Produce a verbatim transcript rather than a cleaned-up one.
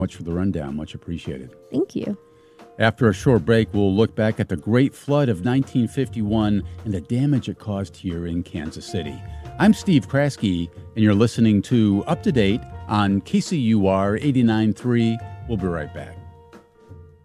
Much for the rundown. Much appreciated. Thank you. After a short break, we'll look back at the Great Flood of nineteen fifty-one and the damage it caused here in Kansas City. I'm Steve Kraske, and you're listening to Up to Date on K C U R eighty-nine point three. We'll be right back.